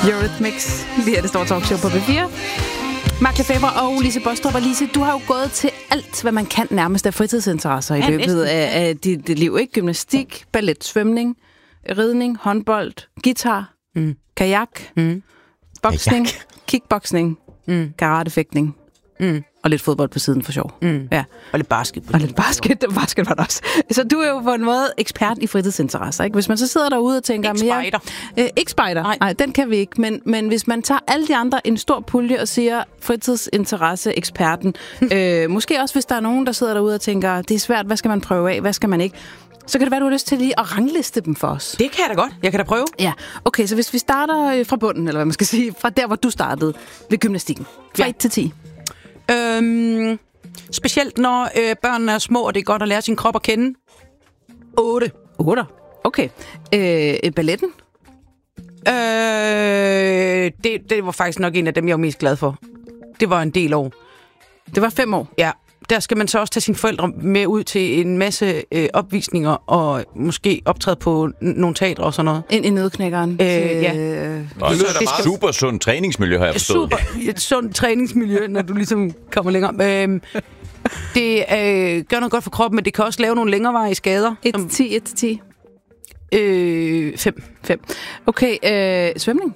Eurythmics. Lige det store talkshow på B4. Mark Lefebvre og Lise Bostrup. Og Lise, du har jo gået til alt, hvad man kan nærmest af fritidsinteresser i løbet af dit liv. Ikke? Gymnastik, ballet, svømning, ridning, håndbold, guitar, kajak, boksning, kickboksning, karatefægtning. Og lidt fodbold på siden for sjov. Ja. Og lidt basket. Og lidt basket. Basket var det også. Så du er jo på en måde ekspert i fritidsinteresser, ikke? Hvis man så sidder derude og tænker... Ikke spejder. Nej, den kan vi ikke. Men hvis man tager alle de andre en stor pulje og siger fritidsinteresse-eksperten, måske også hvis der er nogen, der sidder derude og tænker, det er svært, hvad skal man prøve af, hvad skal man ikke... Så kan det være, du har lyst til lige at rangliste dem for os. Det kan jeg da godt. Jeg kan da prøve. Ja. Okay, så hvis vi starter fra bunden, eller hvad man skal sige, fra der, hvor du startede, ved gymnastikken. Fra 1 til 10. Specielt når børnene er små, og det er godt at lære sin krop at kende. 8. 8. Okay. Balletten? Det var faktisk nok en af dem, jeg var mest glad for. Det var en del år. Det var 5 år? Ja. Der skal man så også tage sine forældre med ud til en masse opvisninger, og måske optræde på nogle teatre og sådan noget. Ind i nødknækkeren. Nå, Ja. det er da super sund træningsmiljø, har jeg forstået. Et sundt træningsmiljø, når du ligesom kommer længere. Det gør noget godt for kroppen, men det kan også lave nogle længerevarige skader. 1 til 10. 5. Okay, svømning?